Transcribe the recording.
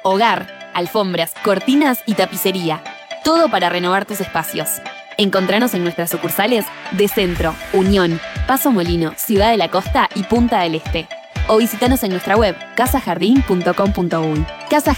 Hogar, alfombras, cortinas y tapicería. Todo para renovar tus espacios. Encontranos en nuestras sucursales de Centro, Unión, Paso Molino, Ciudad de la Costa y Punta del Este. O visitanos en nuestra web casajardin.com.uy. Casa